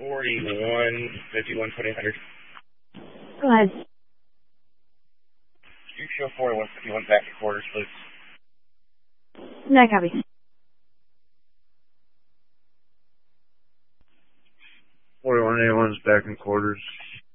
4151 2800. Go ahead. You show 4151 back at quarters, please. No copy. 4181's back in quarters.